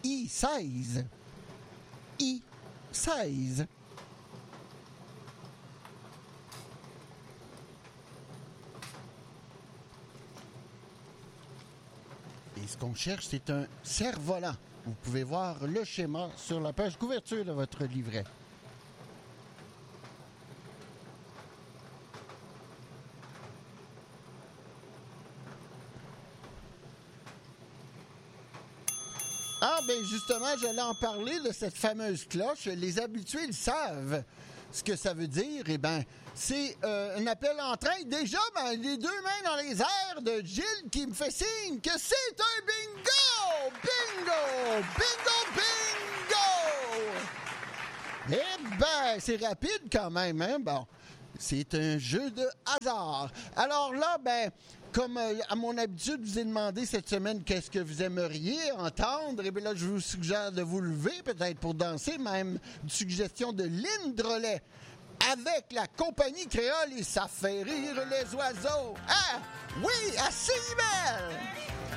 I16. I16. Et ce qu'on cherche, c'est un cerf-volant. Vous pouvez voir le schéma sur la page couverture de votre livret. Ah, bien justement, j'allais en parler de cette fameuse cloche. Les habitués le savent. Ce que ça veut dire, eh bien, c'est un appel en train. Déjà, ben, les deux mains dans les airs de Gilles qui me fait signe que c'est un bingo! Bingo! Bingo! Bingo! Eh bien, c'est rapide quand même, hein? Bon, c'est un jeu de hasard. Alors là, ben, comme à mon habitude, je vous ai demandé cette semaine qu'est-ce que vous aimeriez entendre. Et bien là, je vous suggère de vous lever, peut-être pour danser, même une suggestion de Lynn Drolet avec la compagnie créole et ça fait rire les oiseaux. Ah, oui, à Cibelle!